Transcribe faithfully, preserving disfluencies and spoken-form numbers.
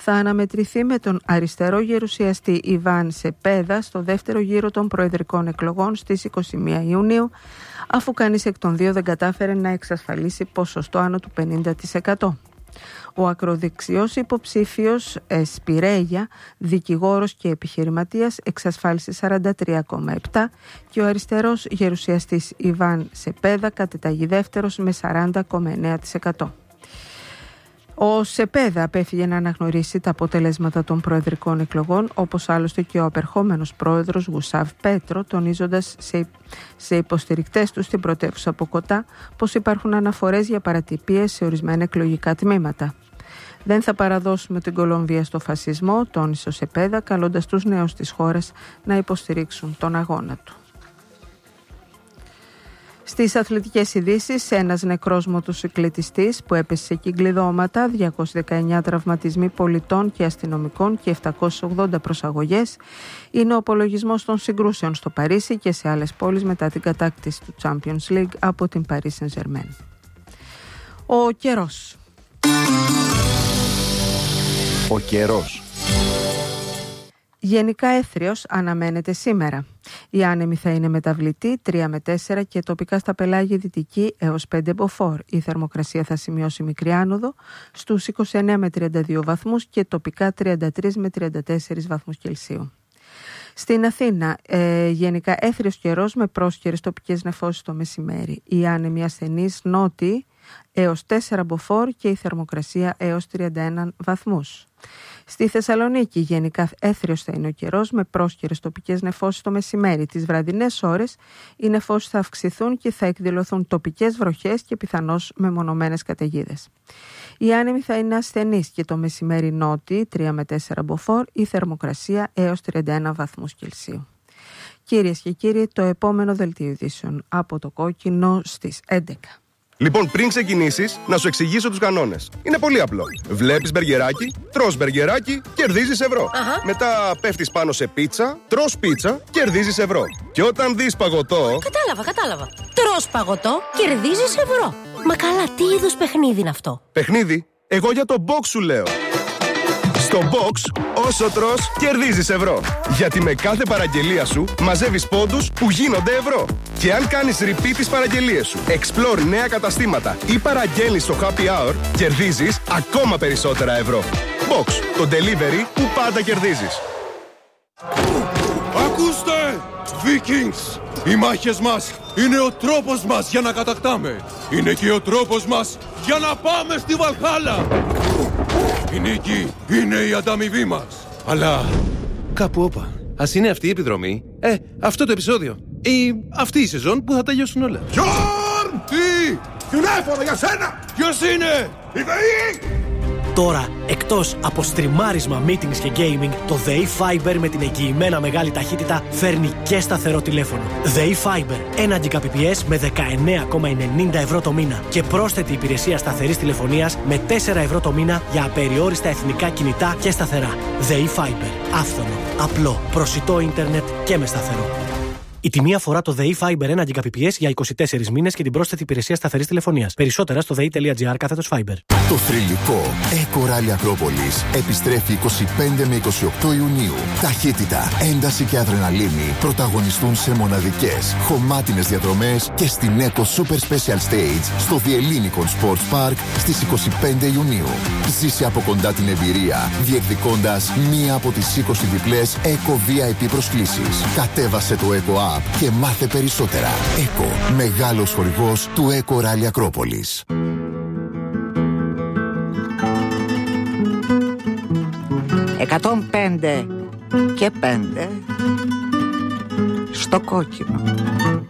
θα αναμετρηθεί με τον αριστερό γερουσιαστή Ιβάν Σεπέδα στο δεύτερο γύρο των προεδρικών εκλογών στις είκοσι μία Ιουνίου, αφού κανείς εκ των δύο δεν κατάφερε να εξασφαλίσει ποσοστό άνω του πενήντα τοις εκατό. Ο ακροδεξιός υποψήφιος Σπιρέγια, δικηγόρος και επιχειρηματίας, εξασφάλισε σαράντα τρία κόμμα επτά τοις εκατό και ο αριστερός γερουσιαστής Ιβάν Σεπέδα κατεταγεί δεύτερος με σαράντα κόμμα εννέα τοις εκατό. Ο Σεπέδα απέφυγε να αναγνωρίσει τα αποτελέσματα των προεδρικών εκλογών, όπως άλλωστε και ο απερχόμενος πρόεδρος Γουσάβ Πέτρο, τονίζοντας σε, σε υποστηρικτές του στην πρωτεύουσα Μποκοτά πως υπάρχουν αναφορές για παρατυπίες σε ορισμένα εκλογικά τμήματα. «Δεν θα παραδώσουμε την Κολομβία στο φασισμό», τόνισε ο Σεπέδα, καλώντας τους νέους της χώρας να υποστηρίξουν τον αγώνα του. Στις αθλητικές ειδήσεις, ένας νεκρός μοτοσυκλετιστής που έπεσε σε κυκλειδώματα, διακόσιοι δεκαεννέα τραυματισμοί πολιτών και αστυνομικών και επτακόσιες ογδόντα προσαγωγές είναι ο απολογισμός των συγκρούσεων στο Παρίσι και σε άλλες πόλεις μετά την κατάκτηση του Champions League από την Paris Saint-Germain. Ο καιρός. Ο καιρός. Γενικά έθριος αναμένεται σήμερα. Η άνεμη θα είναι μεταβλητή τρία με τέσσερα και τοπικά στα πελάγια δυτική έως πέντε μποφόρ. Η θερμοκρασία θα σημειώσει μικρή άνοδο στους είκοσι εννέα με τριάντα δύο βαθμούς και τοπικά τριάντα τρία με τριάντα τέσσερα βαθμούς Κελσίου. Στην Αθήνα, ε, γενικά έθριος καιρός με πρόσχερες τοπικές νεφώσεις το μεσημέρι. Η άνεμη ασθενής νότιοι έως τέσσερα μποφόρ και η θερμοκρασία έως τριάντα ένα βαθμούς. Στη Θεσσαλονίκη γενικά έθριος θα είναι ο καιρός με πρόσχερες τοπικές νεφώσεις το μεσημέρι. Τις βραδινές ώρες οι νεφώσεις θα αυξηθούν και θα εκδηλωθούν τοπικές βροχές και πιθανώς μεμονωμένες καταιγίδες. Η άνεμη θα είναι ασθενής και το μεσημέρι νότιοι τρία με τέσσερα μποφόρ, η θερμοκρασία έως τριάντα ένα βαθμούς Κελσίου. Κυρίες και κύριοι, το επόμενο δελτίο ειδήσεων από το Κόκκινο στις έντεκα. Λοιπόν, πριν ξεκινήσεις, να σου εξηγήσω τους κανόνες. Είναι πολύ απλό. Βλέπεις μπεργκεράκι, τρως μπεργκεράκι, κερδίζεις ευρώ. Αχα. Μετά πέφτεις πάνω σε πίτσα, τρως πίτσα, κερδίζεις ευρώ. Και όταν δεις παγωτό. Κατάλαβα, κατάλαβα. Τρως παγωτό, κερδίζεις ευρώ. Μα καλά, τι είδους παιχνίδι είναι αυτό? Παιχνίδι, εγώ για το box σου λέω. Στο box, όσο τρως, κερδίζεις ευρώ. Γιατί με κάθε παραγγελία σου μαζεύεις πόντους που γίνονται ευρώ. Και αν κάνεις repeat τις παραγγελίες σου, explore νέα καταστήματα ή παραγγέλνεις στο happy hour, κερδίζεις ακόμα περισσότερα ευρώ. Box, το delivery που πάντα κερδίζεις. Ακούστε! Vikings! Οι μάχες μας είναι ο τρόπος μας για να κατακτάμε. Είναι και ο τρόπος μας για να πάμε στη Βαλχάλα. Η νίκη είναι η ανταμοιβή μας. Αλλά κάπου όπα. Ας είναι αυτή η επιδρομή, ε, αυτό το επεισόδιο ή αυτή η σεζόν που θα τελειώσουν όλα. Γιόρν! Τι! Τηλέφωνο για σένα! Ποιος είναι? Η ΔΕΗ! Τώρα, εκτός από στριμάρισμα, meetings και gaming, το ΔΕΗ Fiber με την εγγυημένα μεγάλη ταχύτητα φέρνει και σταθερό τηλέφωνο. ΔΕΗ Fiber, ένα Gbps με δεκαεννέα κόμμα ενενήντα ευρώ το μήνα και πρόσθετη υπηρεσία σταθερής τηλεφωνίας με τέσσερα ευρώ το μήνα για απεριόριστα εθνικά κινητά και σταθερά. ΔΕΗ Fiber, άφθονο, απλό, προσιτό ίντερνετ και με σταθερό. Η τιμή αφορά το ΔΕΗ Fiber ένα Gbps για είκοσι τέσσερις μήνες και την πρόσθετη υπηρεσία σταθερής τηλεφωνίας. Περισσότερα στο δei.gr κάθετος Fiber. Το θρυλικό Eco Rally Ακρόπολης επιστρέφει είκοσι πέντε με είκοσι οκτώ Ιουνίου. Ταχύτητα, ένταση και αδρεναλίνη πρωταγωνιστούν σε μοναδικές, χωμάτινες διαδρομές και στην Eco Super Special Stage στο The Ellinikon Sports Park στις είκοσι πέντε Ιουνίου. Ζήσε από κοντά την εμπειρία, διεκδικώντας μία από τις είκοσι διπλές Eco βι άι πι προσκλήσεις. Κατέβασε το Eco App και μάθε περισσότερα. Eco, μεγάλος χορηγός του Eco Rally Ακρόπολης. εκατόν πέντε και πέντε στο Κόκκινο.